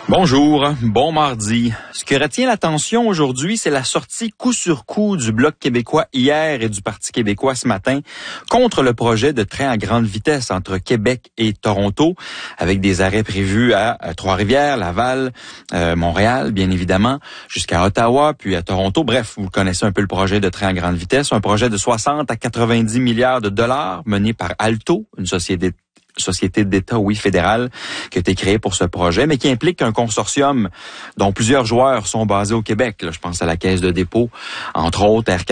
Bonjour, bon mardi. Ce qui retient l'attention aujourd'hui, c'est la sortie coup sur coup du Bloc québécois hier et du Parti québécois ce matin contre le projet de train à grande vitesse entre Québec et Toronto, avec des arrêts prévus à Trois-Rivières, Laval, Montréal, bien évidemment, jusqu'à Ottawa, puis à Toronto. Bref, vous connaissez un peu le projet de train à grande vitesse, un projet de 60 à 90 milliards de dollars mené par Alto, une société d'État, fédérale, qui a été créée pour ce projet, mais qui implique un consortium dont plusieurs joueurs sont basés au Québec. Là, je pense à la Caisse de dépôt, entre autres,